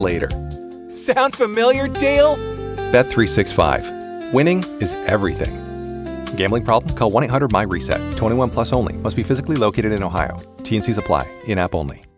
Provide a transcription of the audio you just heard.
later. Sound familiar, Dale? Bet365. Winning is everything. Gambling problem? Call 1-800-MY-RESET. 21 plus only. Must be physically located in Ohio. T&Cs apply. In-app only.